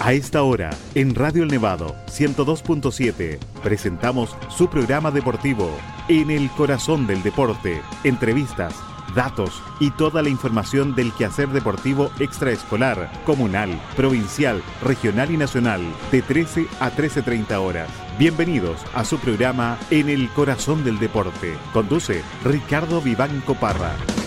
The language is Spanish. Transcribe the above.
A esta hora, en Radio El Nevado 102.7, presentamos su programa deportivo En el Corazón del Deporte. Entrevistas, datos y toda la información del quehacer deportivo extraescolar, comunal, provincial, regional y nacional, de 13 a 13:30 horas. Bienvenidos a su programa En el Corazón del Deporte. Conduce Ricardo Vivanco Parra.